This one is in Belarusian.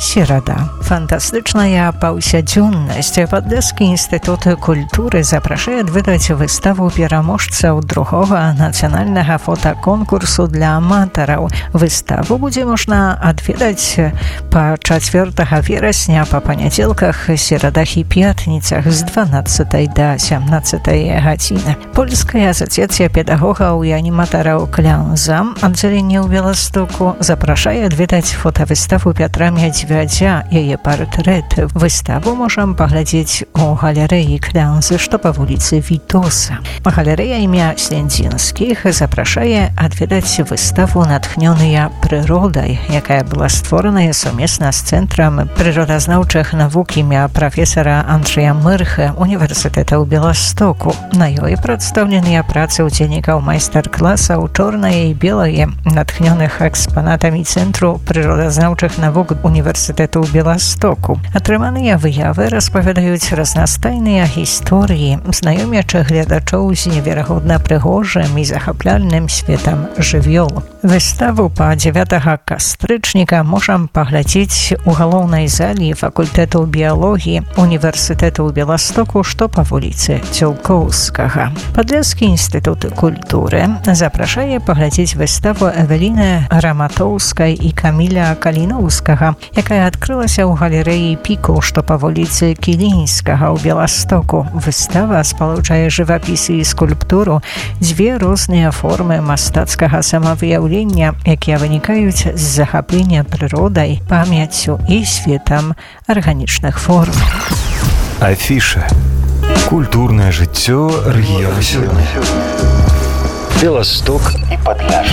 Серада. Фантастычная паўсядзённасць. Падляскі інстытут культуры запрашае адведаць выставу пераможцаў другога нацыянальнага фотаконкурсу для аматараў. Выставу будзе можна адведаць па 4 верасня па панядзелках, серадах і пятніцах з 12 до 17 гадзіны. Польская асацыяцыя педагогаў і аніматараў «Клянза» аддзяленне ў Беластоку запрашае адведаць фотавыставу Пятра Мядзвядзя, яе партрэт. Выставу можам паглядзець у галерэі «Клянзы», што па вуліцы Вітоса. Галерэя імя Слендзінскіх запрашае адведаць выставу «Натхнёныя прыродай», якая была створаная сумесна з Цэнтрам прыродазнаўчых навук імя прафесара Андрыя Мырхы універсітэта ў Беластоку. На ёй прадстаўленыя працы ўдзельнікаў майстар-класаў чорнае і белае, натхнёных экспанатамі Цэнтру прыродазнаўчых навук універсітэту ў Беластоку. Атрыманыя выявы распавядаюць разнастайныя гісторыі, знаёмячы гледачоў з неверагодна прыгожым і захапляльным светам жывёл. Выставу па 9 кастрычніка можам паглядзець у галоўнай залі факультэту біялогіі універсітэту ў Беластоку, што па вуліцы Цёлкоўскага. Падляскі інстытут культуры запрашае паглядзець выставу Эвеліны Раматоўскай і Каміля Каліноўскага, якая адкрылася ў галерэі «Піку», што па вуліцы Кілінскага ў Беластоку. Выстава спалучае жывапіс і скульптуру, дзве розныя формы мастацкага самавыяўлення, якія вынікаюць з захаплення прыродай, памяццю і светам арганічных форм. Афіша. Культурнае жыццё рэгіёну сёння. Беласток і Падляшша.